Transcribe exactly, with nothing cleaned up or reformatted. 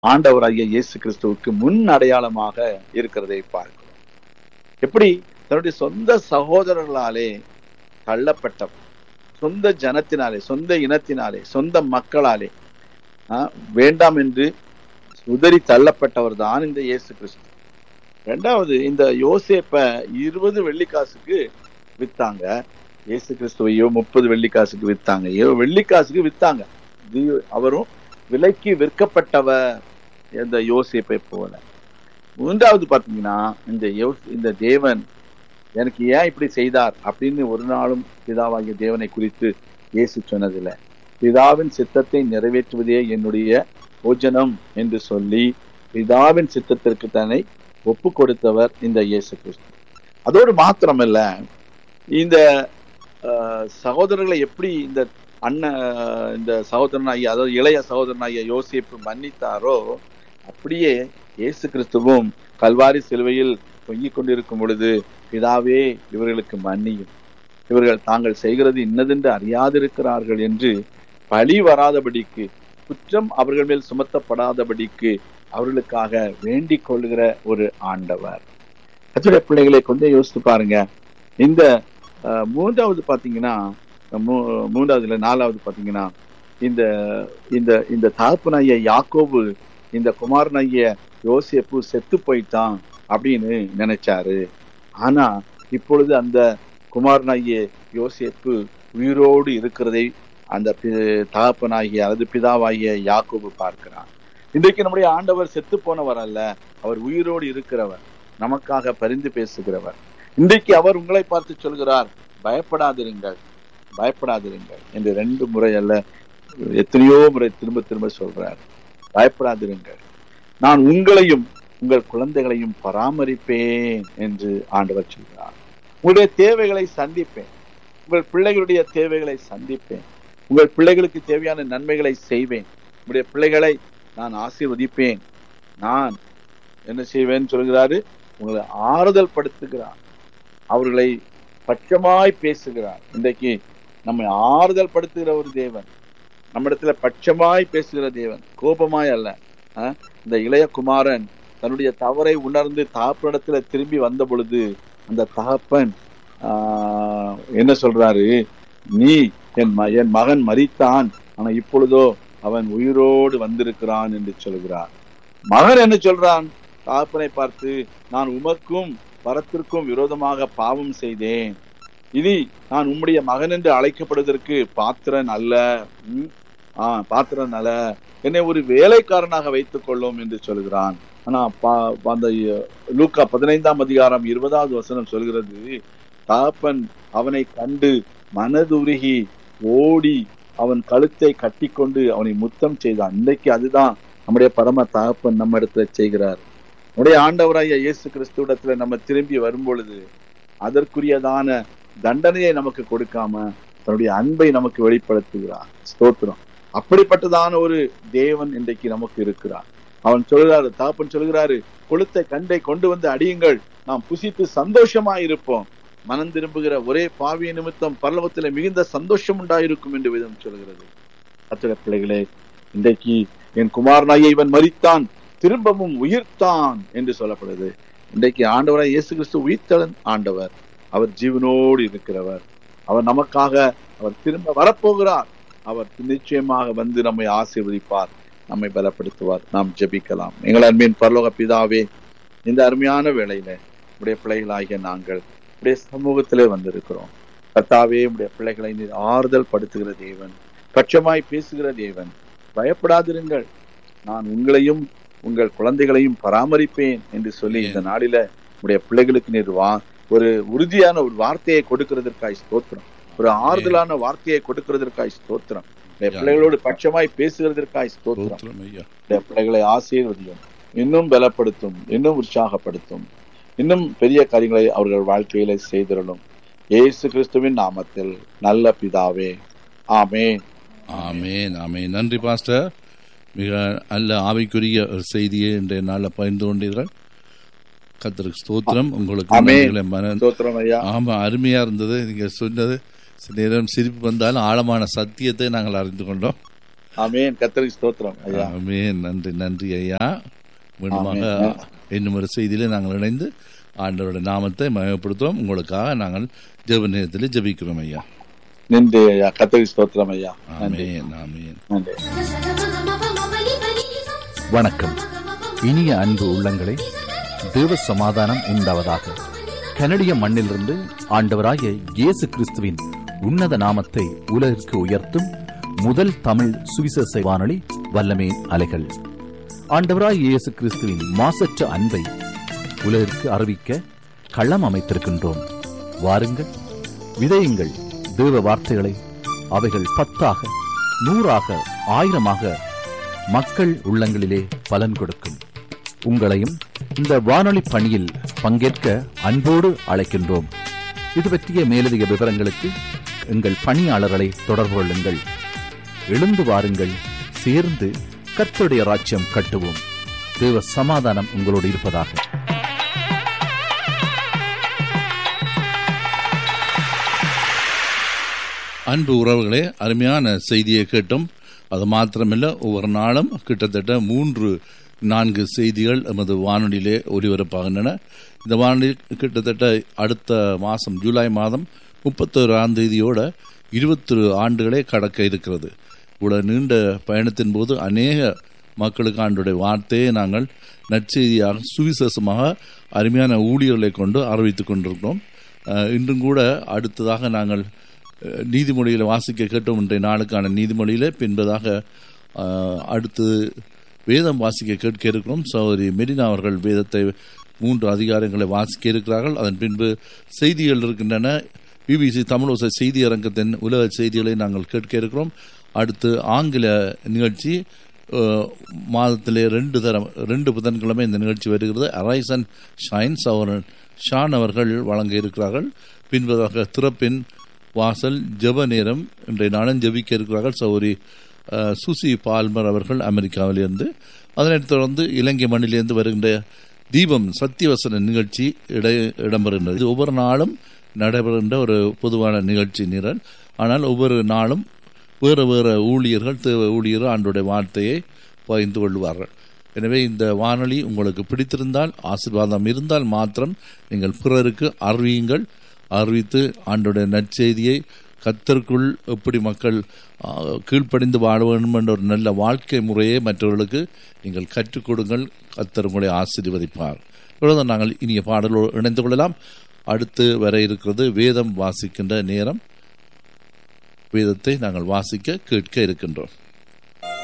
ஆண்டவராகிய இயேசு கிறிஸ்துவுக்கு முன் அடையாளமாக இருக்கிறதை பார்க்கிறோம். எப்படி தன்னுடைய சொந்த சகோதரர்களாலே தள்ளப்பட்டவர், சொந்த ஜனத்தினாலே, சொந்த இனத்தினாலே, சொந்த மக்களாலே வேண்டாம் என்று உதறி தள்ளப்பட்டவர் தான் இந்த இயேசு கிறிஸ்து. ரெண்டாவது, இந்த யோசேப்ப இருபது வெள்ளிக்காசுக்கு வித்தாங்க, இயேசு கிறிஸ்துவையோ முப்பது வெள்ளிக்காசுக்கு வித்தாங்க, வெள்ளிக்காசுக்கு வித்தாங்க. அவரும் விலைக்கு விற்கப்பட்டவர் இந்த யோசேப்பை போல. மூன்றாவது பாத்தீங்கன்னா, இந்த இந்த தேவன் எனக்கு ஏன் இப்படி செய்தார் அப்படின்னு ஒரு நாளும் பிதாவாகிய தேவனை குறித்து இயேசு சொன்னதில்லை. பிதாவின் சித்தத்தை நிறைவேற்றுவதே என்னுடைய போஜனம் என்று சொல்லி பிதாவின் சித்தத்திற்கு தன்னை ஒப்பு கொடுத்தவர் இந்த இயேசு கிறிஸ்து. அதோடு மாத்திரமல்ல, இந்த சகோதரர்களை எப்படி இந்த அண்ணன் இந்த சகோதரனாகிய, அதாவது இளைய சகோதரனாகிய யோசேப்பு மன்னித்தாரோ, அப்படியே இயேசு கிறிஸ்துவும் கல்வாரி சிலுவையில் தொங்கிக் கொண்டிருக்கும் பொழுது, பிதாவே இவர்களுக்கு மன்னியும், இவர்கள் தாங்கள் செய்கிறது இன்னதென்று அறியாதிருக்கிறார்கள் என்று பழி வராதபடிக்கு, குற்றம் அவர்கள் மேல் சுமத்தப்படாதபடிக்கு அவர்களுக்காக வேண்டிக் கொள்கிற ஒரு ஆண்டவர். கர்த்தருடைய பிள்ளைகளை கொஞ்சம் யோசித்து பாருங்க. இந்த மூன்றாவது பாத்தீங்கன்னா, மூன்றாவதுல நாலாவது பாத்தீங்கன்னா, இந்த இந்த இந்த தகப்பனாகிய யாக்கோபு இந்த குமாரனாகிய யோசேப்பு செத்து போயிட்டான் அப்படின்னு நினைச்சாரு. ஆனா இப்பொழுது அந்த குமாரனாகிய யோசேப்பு உயிரோடு இருக்கிறதை அந்த தகப்பனாகிய அல்லது பிதாவாகிய யாக்கோபு பார்க்கிறான். இன்றைக்கு நம்முடைய ஆண்டவர் செத்து போனவர் அல்ல, அவர் உயிரோடு இருக்கிறவர், நமக்காக பரிந்து பேசுகிறவர். இன்றைக்கு அவர் உங்களை பார்த்து சொல்கிறார், பயப்படாதிருங்கள், பயப்படாதிருங்கள் என்று ரெண்டு முறை அல்ல, எத்தனையோ முறை திரும்ப திரும்ப சொல்றார். பயப்படாதிருங்கள், நான் உங்களையும் உங்கள் குழந்தைகளையும் பராமரிப்பேன் என்று ஆண்டவர் சொல்கிறார். உங்களுடைய தேவைகளை சந்திப்பேன், உங்கள் பிள்ளைகளுடைய தேவைகளை சந்திப்பேன், உங்கள் பிள்ளைகளுக்கு தேவையான நன்மைகளை செய்வேன், உங்களுடைய பிள்ளைகளை நான் ஆசீர்வதிப்பேன், நான் என்ன செய்வேன் சொல்கிறாரு, உங்களை ஆறுதல் படுத்துகிறார், அவர்களை பட்சமாய் பேசுகிறார். இன்றைக்கு நம்மை ஆறுதல் படுத்துகிற ஒரு தேவன், நம்மிடத்துல பட்சமாய் பேசுகிற தேவன், கோபமாய் அல்ல. இந்த இளைய குமாரன் தன்னுடைய தவறை உணர்ந்து தகப்பனிடத்துல திரும்பி வந்த பொழுது அந்த தகப்பன் ஆஹ் என்ன சொல்றாரு, நீ என் என் மகன் மரித்தான், ஆனா இப்பொழுதோ அவன் உயிரோடு வந்திருக்கிறான் என்று சொல்கிறார். மகன் என்ன சொல்றான், தகப்பனை பார்த்து, நான் உமக்கும் வரத்திற்கும் விரோதமாக பாவம் செய்தேன், இனி நான் உம்முடைய மகன் என்று அழைக்கப்படுவதற்கு பாத்திரன் அல்ல, ஆஹ் பாத்திரன் அல்ல, என்னை ஒரு வேலைக்காரனாக வைத்துக் கொள்ளும் என்று சொல்கிறான். ஆனா அந்த லூக்கா பதினைந்தாம் அதிகாரம் இருபதாவது வசனம் சொல்கிறது, தகப்பன் அவனை கண்டு மனதுருகி ஓடி அவன் கழுத்தை கட்டி கொண்டு அவனை முத்தம் செய்தான். இன்றைக்கு அதுதான் நம்முடைய பரம தகப்பன் நம்ம இடத்துல செய்கிறார். நம்முடைய ஆண்டவராகிய இயேசு கிறிஸ்துவிடத்துல நம்ம திரும்பி வரும் பொழுது அதற்குரியதான தண்டனையை நமக்கு கொடுக்காம தன்னுடைய அன்பை நமக்கு வெளிப்படுத்துகிறார். ஸ்தோத்திரம். அப்படிப்பட்டதான ஒரு தேவன் இன்றைக்கு நமக்கு இருக்கிறார். அவன் சொல்கிறாரு, தகப்பன் சொல்கிறாரு, கொளுத்த கண்டை கொண்டு வந்து அடியுங்கள், நாம் புசித்து சந்தோஷமா இருப்போம், மனம் திரும்புகிற ஒரே பாவிய நிமித்தம் பரலோகத்திலே மிகுந்த சந்தோஷம் உண்டாயிருக்கும் என்று விதம் சொல்கிறது. கர்த்தருடைய பிள்ளைகளே, இன்றைக்கு என் குமாரனாகிய இவன் மரித்தான், திரும்பவும் உயிர்த்தான் என்று சொல்லப்படுது. இன்றைக்கு ஆண்டவராய் இயேசு கிறிஸ்து உயிர்த்தெழுந்த ஆண்டவர், அவர் ஜீவனோடு இருக்கிறவர், அவர் நமக்காக அவர் திரும்ப வரப்போகிறார். அவர் நிச்சயமாக வந்து நம்மை ஆசீர்வதிப்பார், நம்மை பலப்படுத்துவார். நாம் ஜெபிக்கலாம். எங்கள் அன்பின் பரலோக பிதாவே, இந்த அருமையான வேளையில உடைய பிள்ளைகளாகிய நாங்கள் உடைய சமூகத்திலே வந்திருக்கிறோம். கர்த்தாவே, உடைய பிள்ளைகளை நீர் ஆறுதல் படுத்துகிற தேவன், பட்சமாய் பேசுகிற தேவன், பயப்படாதிருங்கள், நான் உங்களையும் உங்கள் குழந்தைகளையும் பராமரிப்பேன் என்று சொல்லி இந்த நாளில உடைய பிள்ளைகளுக்கு நீர் வா ஒரு உறுதியான ஒரு வார்த்தையை கொடுக்கிறதற்காய் ஸ்தோத்திரம், ஒரு ஆறுதலான வார்த்தையை கொடுக்கிறதற்காய் ஸ்தோத்திரம், பிள்ளைகளோடு பட்சமாய் பேசுகிறதற்காய் ஸ்தோத்திரம். பிள்ளைகளை ஆசீர்வதியும், இன்னும் பலப்படுத்தும், இன்னும் உற்சாகப்படுத்தும், இன்னும் பெரிய காரியங்களை அவர்கள் வாழ்க்கையில செய்திடணும். இயேசு கிறிஸ்துவின் நாமத்தில் நல்ல பிதாவே, ஆமென். ஆமென், ஆமென். நன்றி பாஸ்டர். மிக நல்ல ஆவிக்குரிய ஒரு செய்தியை இன்றைய நாளில் பகிர்ந்து கொண்டீர்கள். கர்த்தருக்கு ஸ்தோத்திரம். உங்களுக்கு ஆமா, அருமையா இருந்தது. நீங்க சொன்னது சில நேரம் சிரிப்பு வந்தாலும் ஆழமான சத்தியத்தை நாங்கள் அறிந்து கொண்டோம். ஆமென். கர்த்தருக்கு ஸ்தோத்திரம் ஐயா. ஆமென். நன்றி நன்றி ஐயா. மீண்டுமாக இன்னும் ஒரு செய்தியிலே நாங்கள் இணைந்து ஆண்டவருடைய நாமத்தை மகிமைப்படுத்துவோம். உங்களுக்காக நாங்கள் ஜெப நேரத்தில் ஜெபிக்கிறோம் ஐயா. நன்றி ஐயா. கர்த்தருக்கு ஸ்தோத்திரம் ஐயா. ஆமென். ஆமென். நன்றி. வணக்கம். இனிய அன்பு உள்ளங்களே, தேவ சமாதானம் உண்டாவதாக. கனடிய மண்ணிலிருந்து ஆண்டவராகிய இயேசு கிறிஸ்துவின் உன்னத நாமத்தை உலகிற்கு உயர்த்தும் முதல் தமிழ் சுவிசேஷ வானொலி வல்லமே அலைகள். ஆண்டவராகிய இயேசு கிறிஸ்துவின் மாசற்ற அன்பை உலகிற்கு அறிவிக்க களம் அமைத்திருக்கின்றோம். வாருங்கள், விதையுங்கள் தேவ வார்த்தைகளை. அவைகள் பத்தாக, நூறாக, ஆயிரமாக மக்கள் உள்ளங்களிலே பலன் கொடுக்கும். உங்களையும் இந்த வானொலி பணியில் பங்கேற்க அன்போடு அழைக்கின்றோம். இது பற்றிய மேலதிக விவரங்களுக்கு எங்கள் பணியாளர்களை தொடர்பு கொள்ளுங்கள். எழுந்து வாருங்கள், சேர்ந்து கர்த்தருடைய ராஜ்யம் கட்டுவோம். தேவ சமாதானம் உங்களோடு இருப்பதாக. அன்பு உறவுகளே, அருமையான செய்தியை கேட்டோம். அது மாத்திரமல்ல, ஒவ்வொரு நாளும் கிட்டத்தட்ட மூன்று நான்கு செய்திகள் எமது வானொலியிலே ஒலிபரப்பாகின்றன. இந்த வானொலி கிட்டத்தட்ட அடுத்த மாதம் ஜூலை மாதம் முப்பத்தோராம் தேதியோட இருபத்தொரு ஆண்டுகளே கடக்க இருக்கிறது. இவ்வளவு நீண்ட பயணத்தின் போது அநேக மக்களுக்கு ஆண்டுடைய வார்த்தையை நாங்கள் நற்செய்தியாக சுவிசேஷமாக அருமையான ஊழியர்களை கொண்டு அறிவித்துக் கொண்டிருக்கிறோம். இன்றும் கூட அடுத்ததாக நாங்கள் நீதிமொழியில் வாசிக்க கேட்டோம். இன்றைய நாளுக்கான நீதிமொழியிலே பின்பதாக அடுத்து வேதம் வாசிக்க கேட்க இருக்கிறோம். சகோதரி மெரினா அவர்கள் வேதத்தை மூன்று அதிகாரங்களை வாசிக்க இருக்கிறார்கள். அதன் பின்பு செய்திகள் இருக்கின்றன. பிபிசி தமிழோசை செய்தி அரங்கத்தின் உலக செய்திகளை நாங்கள் கேட்க இருக்கிறோம். அடுத்து ஆங்கில நிகழ்ச்சி மாதத்திலே ரெண்டு தரம் ரெண்டு புதன்கிழமை இந்த நிகழ்ச்சி வருகிறது. Arise and shines our Shawn அவர்கள் வழங்க இருக்கிறார்கள். பின்பதாக திறப்பின் வாசல் ஜெப நேரம் இன்றைய நாளும் ஜெபிக்க இருக்கிறார்கள் சௌரி சுசி பால்மர் அவர்கள் அமெரிக்காவிலிருந்து. அதனைத் தொடர்ந்து இலங்கை மண்ணிலிருந்து வருகின்ற தீபம் சத்தியவசன நிகழ்ச்சி இட இடம்பெறுகின்றது. இது ஒவ்வொரு நாளும் நடைபெறுகின்ற ஒரு பொதுவான நிகழ்ச்சி நிரல். ஆனால் ஒவ்வொரு நாளும் வேறு வேறு ஊழியர்கள் தேவ ஊழியர்கள் ஆண்டுடைய வார்த்தையை பகிர்ந்து கொள்வார்கள். எனவே இந்த வானொலி உங்களுக்கு பிடித்திருந்தால், ஆசீர்வாதம் இருந்தால் மாத்திரம் நீங்கள் பிறருக்கு அறிவியுங்கள். அறிவித்து ஆண்டுடைய நற்செய்தியை கர்த்தருக்குள் எப்படி மக்கள் கீழ்ப்படிந்து வாழ வேண்டும் என்ற ஒரு நல்ல வாழ்க்கை முறையை மற்றவர்களுக்கு நீங்கள் கற்றுக் கொடுங்கள். கர்த்தர் உங்களை ஆசீர்வதிப்பார். இவ்வளவு நாங்கள் இனிய பாடலோடு இணைந்து கொள்ளலாம். அடுத்து வர இருக்கிறது வேதம் வாசிக்கின்ற நேரம். வேதத்தை நாங்கள் வாசிக்க கேட்க இருக்கின்றோம்.